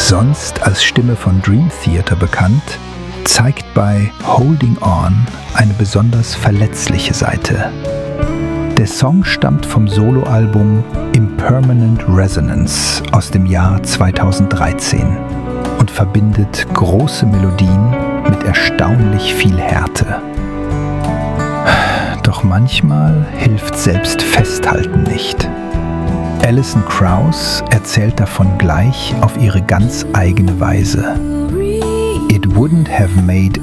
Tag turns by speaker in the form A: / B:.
A: sonst als Stimme von Dream Theater bekannt, zeigt bei Holding On eine besonders verletzliche Seite. Der Song stammt vom Soloalbum Impermanent Resonance aus dem Jahr 2013 und verbindet große Melodien mit erstaunlich viel Härte. Doch manchmal hilft selbst Festhalten nicht. Alison Krauss erzählt davon gleich auf ihre ganz eigene Weise. It wouldn't have made